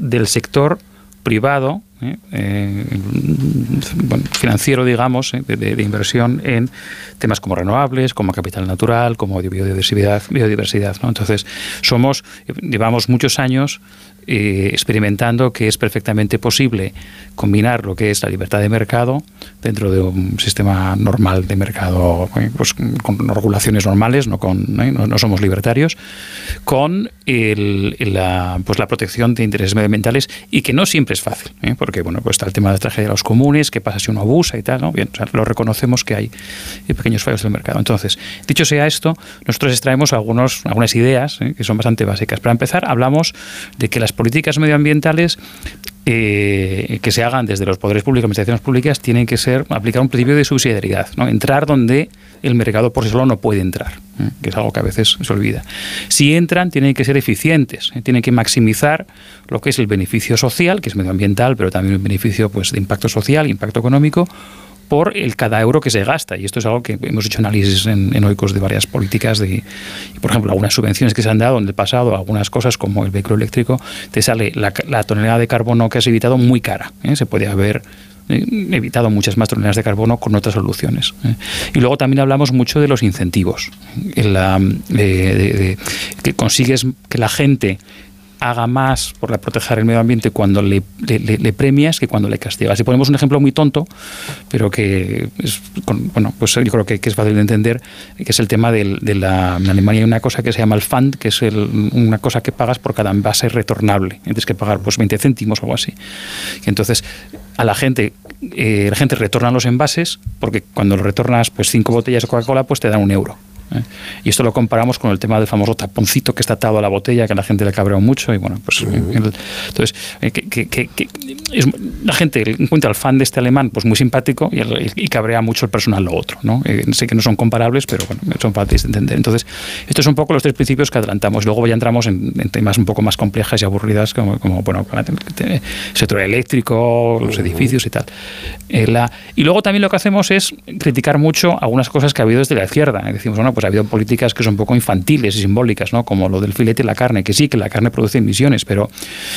del sector privado, financiero, digamos, de inversión en temas como renovables, como capital natural, como biodiversidad, ¿no? Entonces, llevamos muchos años experimentando que es perfectamente posible combinar lo que es la libertad de mercado dentro de un sistema normal de mercado, pues con regulaciones normales, no somos libertarios, con la protección de intereses medioambientales, y que no siempre es fácil, porque pues está el tema de la tragedia de los comunes, qué pasa si uno abusa y tal, ¿no? Bien, o sea, lo reconocemos que hay pequeños fallos del mercado. Entonces, dicho sea esto, nosotros extraemos algunas ideas que son bastante básicas. Para empezar, hablamos de que las políticas medioambientales que se hagan desde los poderes públicos, administraciones públicas, tienen que aplicar un principio de subsidiariedad, ¿no? Entrar donde el mercado por sí solo no puede entrar, que es algo que a veces se olvida. Si entran, tienen que ser eficientes, tienen que maximizar lo que es el beneficio social, que es medioambiental, pero también un beneficio, pues, de impacto social, impacto económico, por cada euro que se gasta. Y esto es algo que hemos hecho análisis en Oikos de varias políticas, y por ejemplo, algunas subvenciones que se han dado en el pasado, algunas cosas como el vehículo eléctrico, te sale la tonelada de carbono que has evitado muy cara. Se puede haber evitado muchas más toneladas de carbono con otras soluciones. Y luego también hablamos mucho de los incentivos, que consigues que la gente haga más por proteger el medio ambiente cuando le premias que cuando le castigas. Si ponemos un ejemplo muy tonto, pero que es, pues yo creo que es fácil de entender, que es el tema en Alemania hay una cosa que se llama el Pfand, que es una cosa que pagas por cada envase retornable. Tienes que pagar pues 20 céntimos o algo así. Y entonces la gente retorna los envases, porque cuando lo retornas pues 5 botellas de Coca-Cola, pues te dan €1. Y esto lo comparamos con el tema del famoso taponcito que está atado a la botella, que a la gente le cabrea mucho, y bueno, pues entonces la gente encuentra al fan de este alemán pues muy simpático, y cabrea mucho el personal lo otro, ¿no? Sé que no son comparables, pero bueno, son fáciles de entender. Entonces, estos son un poco los 3 principios que adelantamos. Luego ya entramos en temas un poco más complejas y aburridas, como bueno, el sector eléctrico, los edificios y tal. Y luego también lo que hacemos es criticar mucho algunas cosas que ha habido desde la izquierda. Decimos, bueno, pues ha habido políticas que son un poco infantiles y simbólicas, ¿no? Como lo del filete y la carne, que sí, que la carne produce emisiones, pero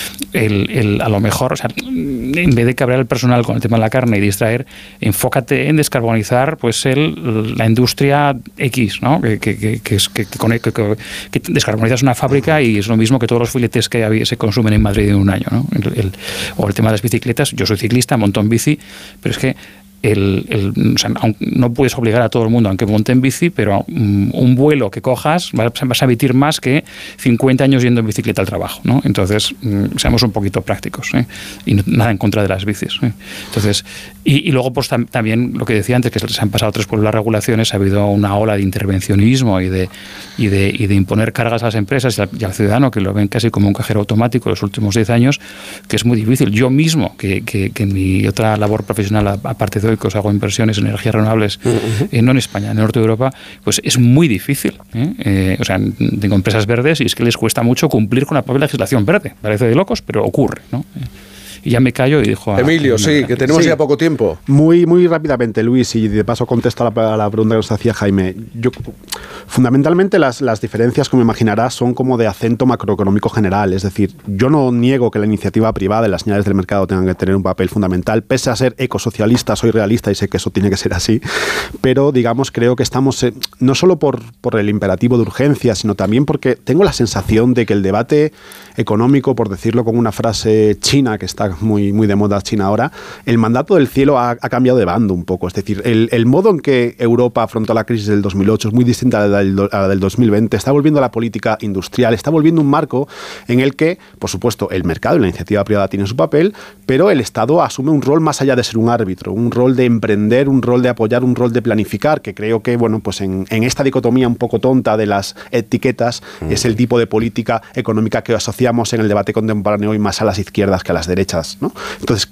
a lo mejor, o sea, en vez de cabrear el personal con el tema de la carne y distraer, enfócate en descarbonizar pues la industria X, ¿no? Que descarbonizas una fábrica y es lo mismo que todos los filetes que se consumen en Madrid en un año, ¿no? O el tema de las bicicletas. Yo soy ciclista, monto en bici, pero es que o sea, no puedes obligar a todo el mundo a que monte en bici, pero un vuelo que cojas vas a emitir más que 50 años yendo en bicicleta al trabajo, ¿no? Entonces, seamos un poquito prácticos, y nada en contra de las bicis. Entonces, y luego pues también lo que decía antes, que se han pasado 3 por las regulaciones, ha habido una ola de intervencionismo y de imponer cargas a las empresas y al ciudadano, que lo ven casi como un cajero automático en los últimos 10 años, que es muy difícil. Yo mismo, que en mi otra labor profesional, aparte de Oikos, hago inversiones en energías renovables, no en España, en el norte de Europa, pues es muy difícil. O sea, tengo empresas verdes y es que les cuesta mucho cumplir con la propia legislación verde. Parece de locos, pero ocurre, ¿no? Y ya me callo y dijo... Emilio, sí, que tenemos ya poco tiempo. Muy, muy rápidamente, Luis, y de paso contesto a la pregunta que nos hacía Jaime. Fundamentalmente las diferencias, como imaginarás, son como de acento macroeconómico general. Es decir, yo no niego que la iniciativa privada y las señales del mercado tengan que tener un papel fundamental. Pese a ser ecosocialista, soy realista y sé que eso tiene que ser así. Pero, digamos, creo que estamos, no solo por el imperativo de urgencia, sino también porque tengo la sensación de que el debate económico, por decirlo con una frase china que está muy, muy de moda China ahora, el mandato del cielo ha cambiado de bando un poco. Es decir, el modo en que Europa afrontó la crisis del 2008 es muy distinta a la del 2020. Está volviendo a la política industrial, está volviendo un marco en el que, por supuesto, el mercado y la iniciativa privada tienen su papel, pero el Estado asume un rol más allá de ser un árbitro, un rol de emprender, un rol de apoyar, un rol de planificar, que creo que, bueno, pues en esta dicotomía un poco tonta de las etiquetas, es el tipo de política económica que asociamos en el debate contemporáneo y más a las izquierdas que a las derechas, ¿no? Entonces,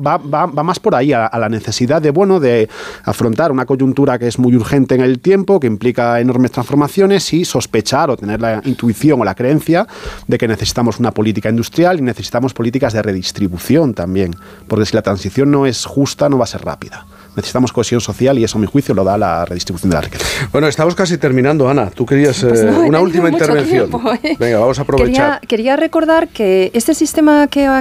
va más por ahí, a la necesidad de afrontar una coyuntura que es muy urgente en el tiempo, que implica enormes transformaciones, y sospechar o tener la intuición o la creencia de que necesitamos una política industrial y necesitamos políticas de redistribución también, porque si la transición no es justa, no va a ser rápida. Necesitamos cohesión social y eso, a mi juicio, lo da la redistribución de la riqueza. Bueno, estamos casi terminando, Ana. Tú querías una última intervención. Tiempo, Venga, vamos a aprovechar. Quería recordar que este sistema que